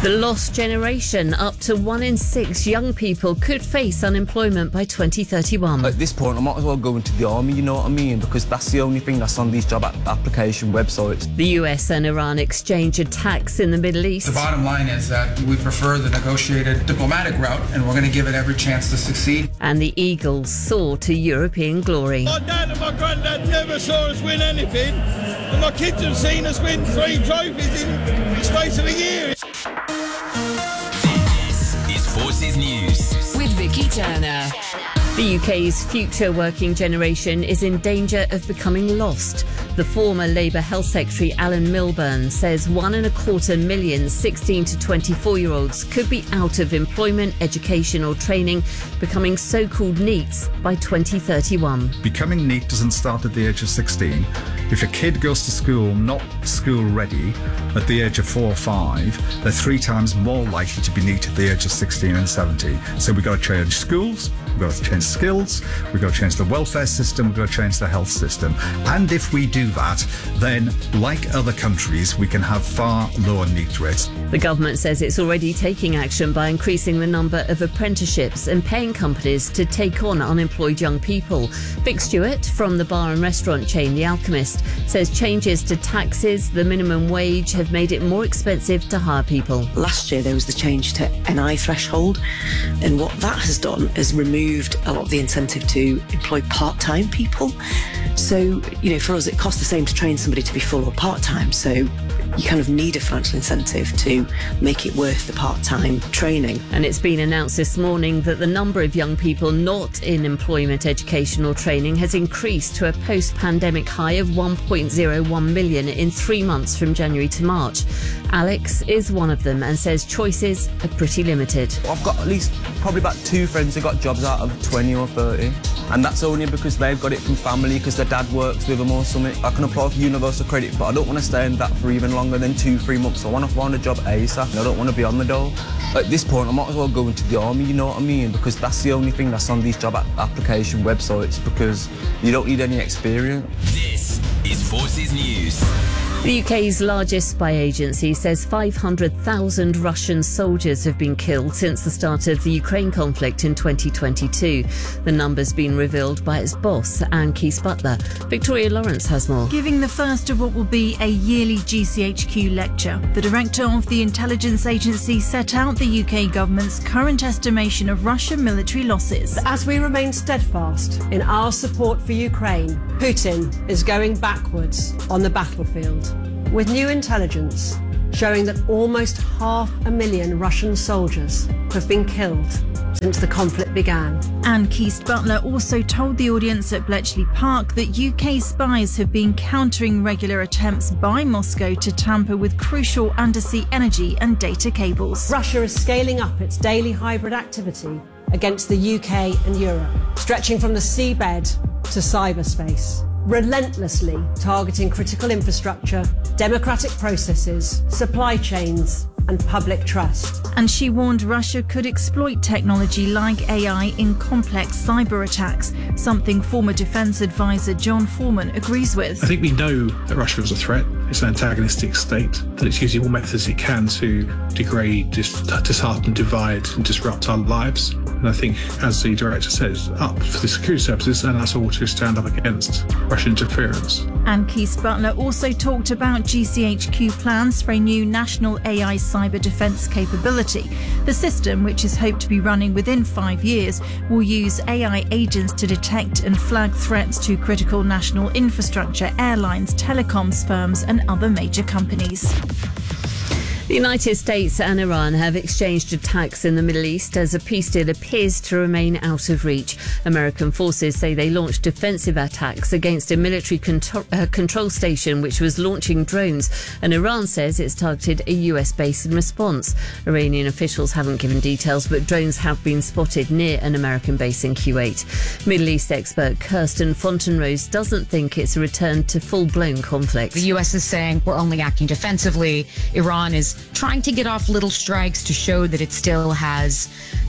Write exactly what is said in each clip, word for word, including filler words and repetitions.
The lost generation. Up to one in six young people could face unemployment by twenty thirty-one. At this point, I might as well go into the army, you know what I mean? Because that's the only thing that's on these job application websites. The U S and Iran exchange attacks in the Middle East. The bottom line is that we prefer the negotiated diplomatic route, and we're going to give it every chance to succeed. And the Eagles soar to European glory. My dad and my granddad never saw us win anything, and my kids have seen us win three trophies in the space of a year. This is Forces News with Vicky Turner. The U K's future working generation is in danger of becoming lost. The former Labour Health Secretary Alan Milburn says one and a quarter million sixteen to twenty-four-year-olds could be out of employment, education or training, becoming so-called NEETs by twenty thirty-one. Becoming NEET doesn't start at the age of sixteen. If a kid goes to school not school ready at the age of four or five, they're three times more likely to be NEET at the age of sixteen and seventeen. So we've got to change schools, we've got to change skills, we've got to change the welfare system, we've got to change the health system. And if we do that, then, like other countries, we can have far lower NEET rates. The government says it's already taking action by increasing the number of apprenticeships and paying companies to take on unemployed young people. Vic Stewart from the bar and restaurant chain The Alchemist says changes to taxes, the minimum wage, have made it more expensive to hire people. Last year there was the change to N I threshold, and what that has done is removed a lot of the incentive to employ part-time people. So, you know, for us it costs the same to train somebody to be full or part-time, so you kind of need a financial incentive to make it worth the part-time training. And it's been announced this morning that the number of young people not in employment, education or training has increased to a post-pandemic high of one point oh one million in three months from January to March. Alex is one of them and says choices are pretty limited. I've got at least probably about two friends who got jobs out of twenty or thirty, and that's only because they've got it from family, because their dad works with them or something. I can apply for universal credit, but I don't want to stay in that for even longer than two, three months. I want to find a job ASAP, and I don't want to be on the dole. At this point, I might as well go into the army, you know what I mean? Because that's the only thing that's on these job application websites, because you don't need any experience. This is Forces News. The U K's largest spy agency says five hundred thousand Russian soldiers have been killed since the start of the Ukraine conflict in twenty twenty-two. The number's been revealed by its boss, Anne Keyes-Butler. Victoria Lawrence has more. Giving the first of what will be a yearly G C H Q lecture, the director of the intelligence agency set out the U K government's current estimation of Russian military losses. As we remain steadfast in our support for Ukraine, Putin is going backwards on the battlefield, with new intelligence showing that almost half a million Russian soldiers have been killed since the conflict began. Anne Keyes-Butler also told the audience at Bletchley Park that U K spies have been countering regular attempts by Moscow to tamper with crucial undersea energy and data cables. Russia is scaling up its daily hybrid activity against the U K and Europe, stretching from the seabed to cyberspace, relentlessly targeting critical infrastructure, democratic processes, supply chains and public trust. And she warned Russia could exploit technology like A I in complex cyber attacks, something former defence advisor John Foreman agrees with. I think we know that Russia is a threat. It's an antagonistic state, that it's using all methods it can to degrade, dis- dishearten, divide and disrupt our lives. And I think, as the director says, up for the security services and us all to stand up against Russian interference. Anne Keyes-Butler also talked about G C H Q plans for a new national A I cyber defence capability. The system, which is hoped to be running within five years, will use A I agents to detect and flag threats to critical national infrastructure, airlines, telecoms firms and other major companies. The United States and Iran have exchanged attacks in the Middle East as a peace deal appears to remain out of reach. American forces say they launched defensive attacks against a military control, uh, control station which was launching drones, and Iran says it's targeted a U S base in response. Iranian officials haven't given details, but drones have been spotted near an American base in Kuwait. Middle East expert Kirsten Fontenrose doesn't think it's a return to full-blown conflict. The U S is saying we're only acting defensively. Iran is trying to get off little strikes to show that it still has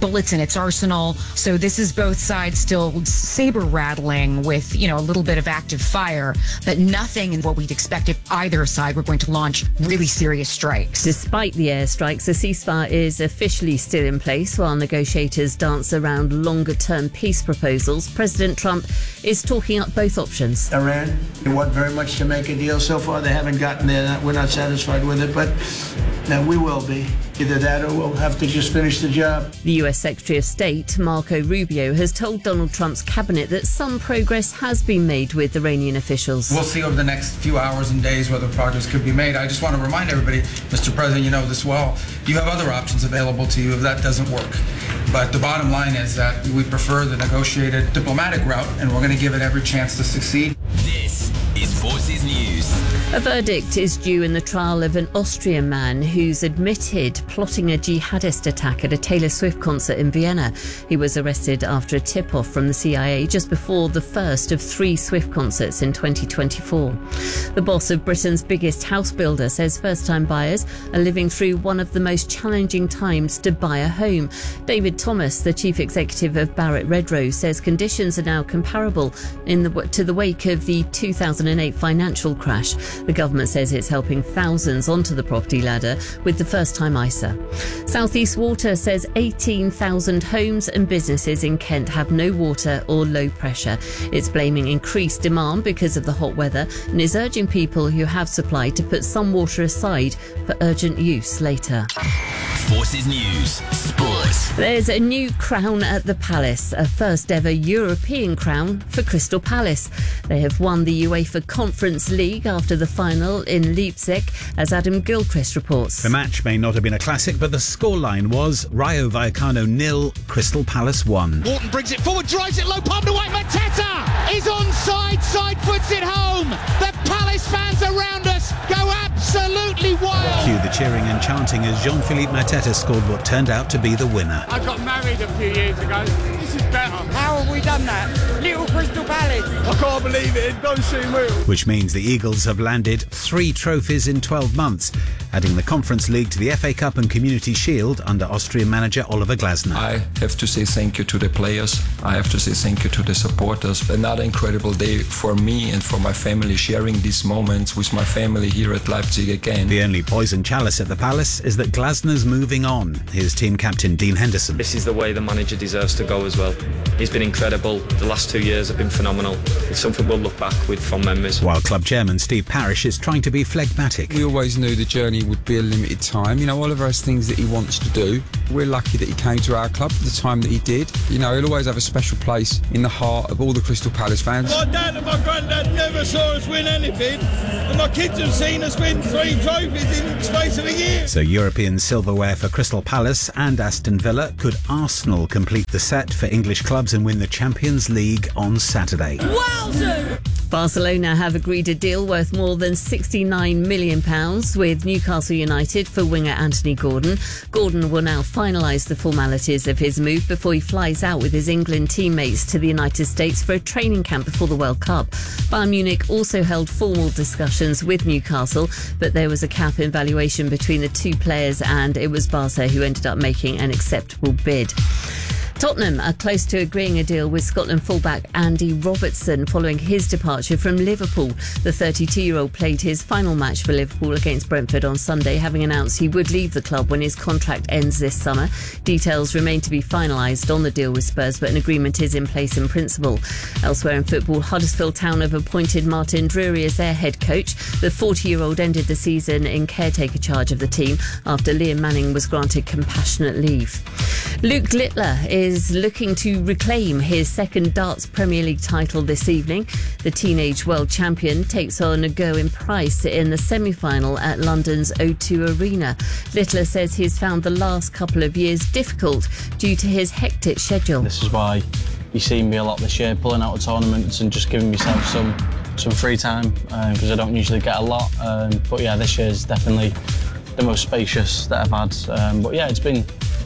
bullets in its arsenal. So this is both sides still saber rattling with, you know, a little bit of active fire, but nothing in what we'd expect if either side were going to launch really serious strikes. Despite the airstrikes, a ceasefire is officially still in place while negotiators dance around longer-term peace proposals. President Trump is talking up both options. Iran, they want very much to make a deal. So far, they haven't gotten there. We're not satisfied with it, but no, we will be. Either that or we'll have to just finish the job. The U S Secretary of State, Marco Rubio, has told Donald Trump's cabinet that some progress has been made with Iranian officials. We'll see over the next few hours and days whether progress could be made. I just want to remind everybody, Mister President, you know this well, you have other options available to you if that doesn't work. But the bottom line is that we prefer the negotiated diplomatic route, and we're going to give it every chance to succeed. This is Forces News. A verdict is due in the trial of an Austrian man who's admitted plotting a jihadist attack at a Taylor Swift concert in Vienna. He was arrested after a tip-off from the C I A just before the first of three Swift concerts in twenty twenty-four. The boss of Britain's biggest house builder says first-time buyers are living through one of the most challenging times to buy a home. David Thomas, the chief executive of Barratt Redrow, says conditions are now comparable in the, to the wake of the two thousand eight financial crash. The government says it's helping thousands onto the property ladder with the first-time I S A. South East Water says eighteen thousand homes and businesses in Kent have no water or low pressure. It's blaming increased demand because of the hot weather and is urging people who have supply to put some water aside for urgent use later. Forces News Sports. There's a new crown at the Palace, a first ever European crown for Crystal Palace. They have won the UEFA Conference League after the final in Leipzig, as Adam Gilchrist reports. The match may not have been a classic, but the scoreline was Rayo Vallecano nil, Crystal Palace one. Wharton brings it forward, drives it low, palmed away. Mateta is onside, side foots it home. The Palace fans around us go absolutely wild. Cue the cheering and chanting as Jean-Philippe Mateta scored what turned out to be the winner. I got married a few years ago. This is better. How have we done that? Little Crystal Palace. I can't believe it. It don't seem real. Which means the Eagles have landed three trophies in twelve months, adding the Conference League to the F A Cup and Community Shield under Austrian manager Oliver Glasner. I have to say thank you to the players. I have to say thank you to the supporters. Another incredible day for me and for my family, sharing these moments with my family here at Leipzig again. The only poison chalice at the Palace is that Glasner's moving on. Here's team captain Dean Henderson. This is the way the manager deserves to go as well. He's been incredible. The last two years have been phenomenal. It's something we'll look back with fond memories. While club chairman Steve Parish is trying to be phlegmatic. We always knew the journey would be a limited time. You know, Oliver has things that he wants to do. We're lucky that he came to our club for the time that he did. You know, he'll always have a special place in the heart of all the Crystal Palace fans. My dad and my granddad never saw us win anything, and my kids have seen us win three trophies in the space of a year. So European silverware for Crystal Palace and Aston Villa. Could Arsenal complete the set for English clubs and win the Champions League on Saturday? Wowzer! Barcelona have agreed a deal worth more than sixty-nine million pounds with Newcastle United for winger Anthony Gordon. Gordon will now finalise the formalities of his move before he flies out with his England teammates to the United States for a training camp before the World Cup. Bayern Munich also held formal discussions with Newcastle, but there was a cap in valuation between the two players and it was Barca who ended up making an acceptable bid. Tottenham are close to agreeing a deal with Scotland fullback Andy Robertson following his departure from Liverpool. The thirty-two-year-old played his final match for Liverpool against Brentford on Sunday, having announced he would leave the club when his contract ends this summer. Details remain to be finalised on the deal with Spurs, but an agreement is in place in principle. Elsewhere in football, Huddersfield Town have appointed Martin Drury as their head coach. The forty-year-old ended the season in caretaker charge of the team after Liam Manning was granted compassionate leave. Luke Littler is looking to reclaim his second darts Premier League title this evening. The teenage world champion takes on Gerwyn Price in the semi-final at London's O two Arena. Littler says he's found the last couple of years difficult due to his hectic schedule. This is why you've seen me a lot this year, pulling out of tournaments and just giving myself some some free time because uh, I don't usually get a lot. Um, but yeah, this year is definitely the most spacious that I've had. Um, but yeah, it's been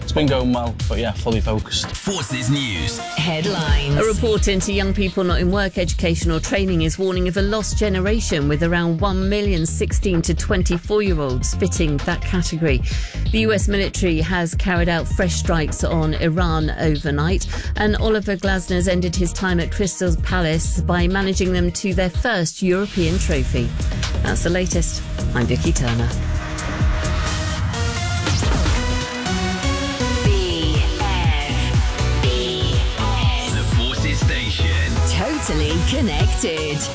it's been going well, but yeah, fully focused. Forces News. Headlines. A report into young people not in work, education or training is warning of a lost generation, with around one million sixteen to twenty-four-year-olds fitting that category. The U S military has carried out fresh strikes on Iran overnight, and Oliver Glasner's ended his time at Crystal Palace by managing them to their first European trophy. That's the latest. I'm Vicky Turner. The Forces Station. Totally connected.